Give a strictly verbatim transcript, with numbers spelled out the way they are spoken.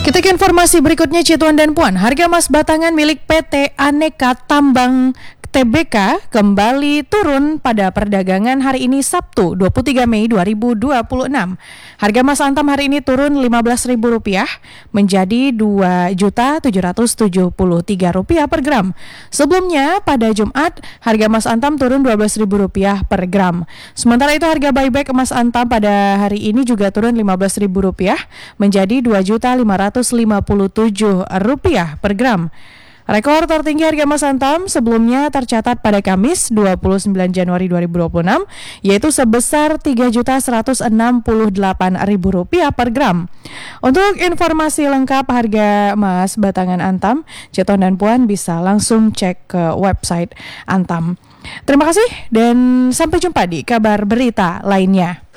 Kita ke informasi berikutnya, Cituan dan Puan. Harga emas batangan milik P T Aneka Tambang T B K kembali turun pada perdagangan hari ini Sabtu dua puluh tiga Mei dua ribu dua puluh enam. Harga emas antam hari ini turun lima belas ribu rupiah menjadi dua juta tujuh ratus tujuh puluh tiga rupiah per gram. Sebelumnya pada Jumat harga emas antam turun dua belas ribu rupiah per gram. Sementara itu harga buyback emas antam pada hari ini juga turun lima belas ribu rupiah menjadi dua juta lima ratus lima puluh tujuh rupiah per gram. Rekor tertinggi harga emas antam sebelumnya tercatat pada Kamis dua puluh sembilan Januari dua ribu dua puluh enam, yaitu sebesar tiga juta seratus enam puluh delapan ribu rupiah per gram. Untuk informasi lengkap harga emas batangan antam, Cituan dan Puan bisa langsung cek ke website Antam. Terima kasih dan sampai jumpa di kabar berita lainnya.